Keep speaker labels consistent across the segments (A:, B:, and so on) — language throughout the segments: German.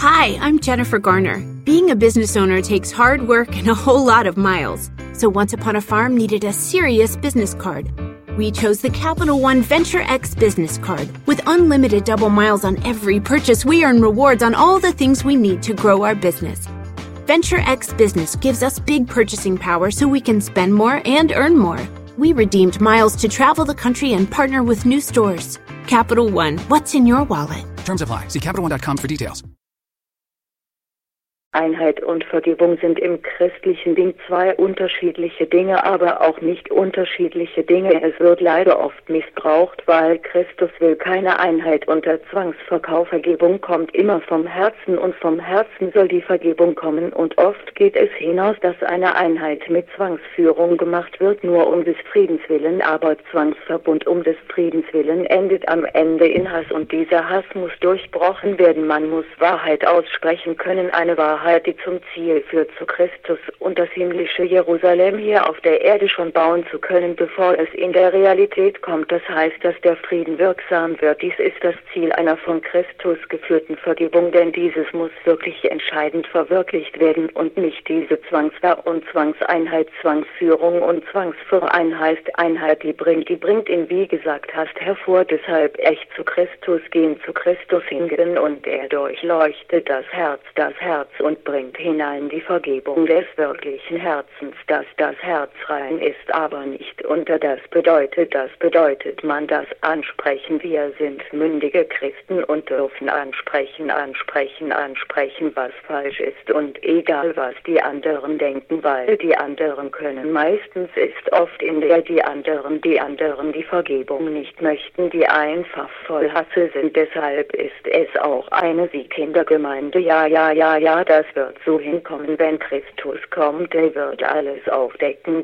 A: Hi, I'm Jennifer Garner. Being a business owner takes hard work and a whole lot of miles. So Once Upon a Farm needed a serious business card. We chose the Capital One Venture X business card. With unlimited double miles on every purchase, we earn rewards on all the things we need to grow our business. Venture X Business gives us big purchasing power so we can spend more and earn more. We redeemed miles to travel the country and partner with new stores. Capital One, what's in your wallet?
B: Terms apply. See CapitalOne.com for details.
C: Einheit und Vergebung sind im christlichen Ding zwei unterschiedliche Dinge, aber auch nicht unterschiedliche Dinge. Es wird leider oft missbraucht, weil Christus will keine Einheit unter Zwangsverkauf. Vergebung kommt immer vom Herzen und vom Herzen soll die Vergebung kommen und oft geht es hinaus, dass eine Einheit mit Zwangsführung gemacht wird, nur um des Friedens willen, aber Zwangsverbund um des Friedens willen endet am Ende in Hass und dieser Hass muss durchbrochen werden. Man muss Wahrheit aussprechen können, eine Wahrheit, die zum Ziel führt zu Christus und das himmlische Jerusalem hier auf der Erde schon bauen zu können, bevor es in der Realität kommt. Das heißt, dass der Frieden wirksam wird. Dies ist das Ziel einer von Christus geführten Vergebung, denn dieses muss wirklich entscheidend verwirklicht werden und nicht diese Zwangsver- und Zwangseinheit, Zwangsführung und Zwangsverein heißt Einheit, die bringt ihn, wie gesagt hast, hervor. Deshalb echt zu Christus gehen, zu Christus hingehen und er durchleuchtet das Herz und bringt hinein die Vergebung des wirklichen Herzens, dass das Herz rein ist, aber nicht unter. Das bedeutet man das ansprechen. Wir sind mündige Christen und dürfen ansprechen, was falsch ist und egal was die anderen denken, weil die anderen können. Meistens ist oft in der die anderen die Vergebung nicht möchten, die einfach voll Hasse sind. Deshalb ist es auch eine Kindergemeinde. Ja, das wird so hinkommen, wenn Christus kommt. Der wird alles aufdecken.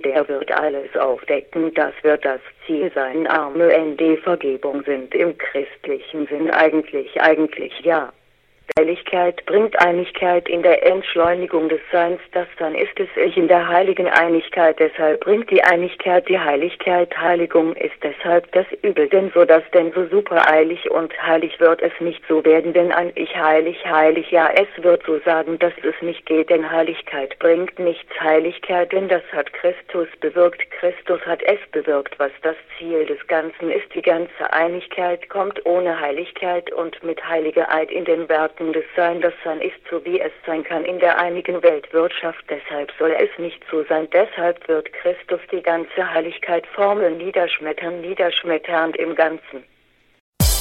C: Das wird das Ziel sein. Arme ND Vergebung sind im christlichen Sinn eigentlich ja. Heiligkeit bringt Einigkeit in der Entschleunigung des Seins, das dann ist es ich in der heiligen Einigkeit, deshalb bringt die Einigkeit die Heiligkeit, Heiligung ist deshalb das Übel, denn so super eilig und heilig wird es nicht so werden, denn ein Ich heilig, ja, es wird so sagen, dass es nicht geht, denn Heiligkeit bringt nichts Heiligkeit, denn das hat Christus bewirkt, Christus hat es bewirkt, was das Ziel des Ganzen ist, die ganze Einigkeit kommt ohne Heiligkeit und mit heiliger Eid in den Werken des Sein, das Sein ist so wie es sein kann in der einigen Weltwirtschaft, deshalb soll es nicht so sein, deshalb wird Christus die ganze Heiligkeit formeln, niederschmetternd im Ganzen.